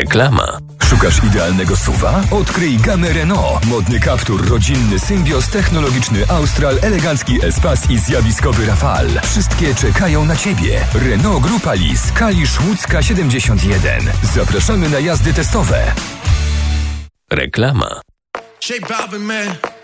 Reklama. Szukasz idealnego SUV-a? Odkryj gamę Renault. Modny Captur, rodzinny Symbios, technologiczny Austral, elegancki Espace i zjawiskowy Rafale. Wszystkie czekają na Ciebie. Renault Grupa Lis, Kalisz Łódzka 71. Zapraszamy na jazdy testowe. Reklama. J Balvin, man.